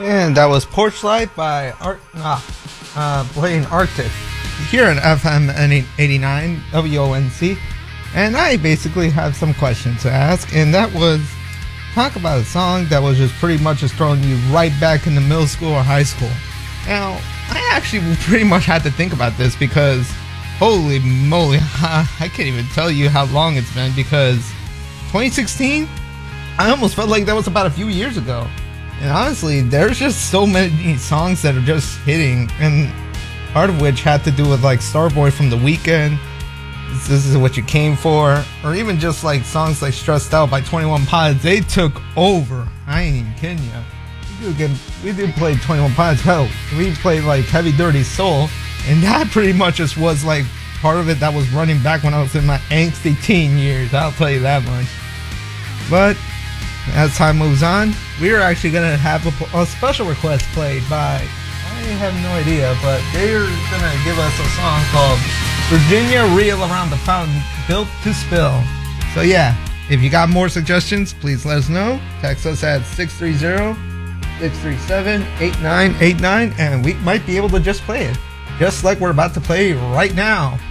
And that was Porch Light by playing Arctic here at FM 89 WONC. And I basically have some questions to ask, and that was talk about a song that was just pretty much just throwing you right back into middle school or high school. Now, I actually pretty much had to think about this because holy moly, I can't even tell you how long it's been, because 2016, I almost felt like that was about a few years ago. And honestly, there's just so many songs that are just hitting, and part of which had to do with like Starboy from The Weeknd, This Is What You Came For, or even just like songs like Stressed Out by 21 Pilots. They took over. I ain't even kidding you. We did play 21 Pilots. Hell, we played like Heavy Dirty Soul, and that pretty much just was like part of it that was running back when I was in my angsty teen years. I'll tell you that much. But as time moves on, we are actually going to have a special request played by, I have no idea, but they're going to give us a song called Virginia Reel Around the Fountain, Built to Spill. So yeah, if you got more suggestions, please let us know. Text us at 630-637-8989, and we might be able to just play it, just like we're about to play right now.